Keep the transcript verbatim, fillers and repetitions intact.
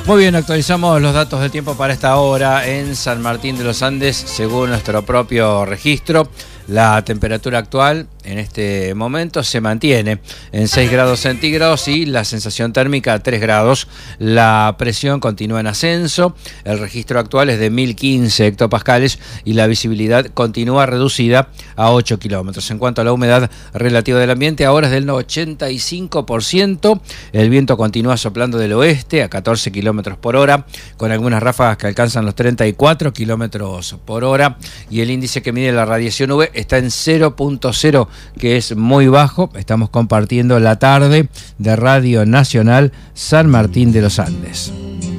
Muy bien, actualizamos los datos del tiempo para esta hora en San Martín de los Andes, según nuestro propio registro. La temperatura actual en este momento se mantiene en seis grados centígrados y la sensación térmica tres grados. La presión continúa en ascenso, el registro actual es de mil quince hectopascales y la visibilidad continúa reducida a ocho kilómetros. En cuanto a la humedad relativa del ambiente, ahora es del ochenta y cinco por ciento. El viento continúa soplando del oeste a catorce kilómetros por hora, con algunas ráfagas que alcanzan los treinta y cuatro kilómetros por hora, y el índice que mide la radiación U V está en cero punto cero, que es muy bajo. Estamos compartiendo la tarde de Radio Nacional San Martín de los Andes.